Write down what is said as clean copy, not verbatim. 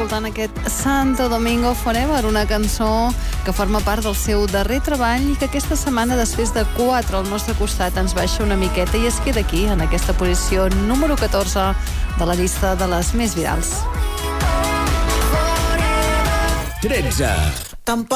escoltant aquest Santo Domingo Forever, una cançó que forma part del seu darrer treball i que aquesta setmana, després de 4 al nostre costat, ens baixa una miqueta i es queda aquí, en aquesta posició número 14 de la llista de les més virals. 13.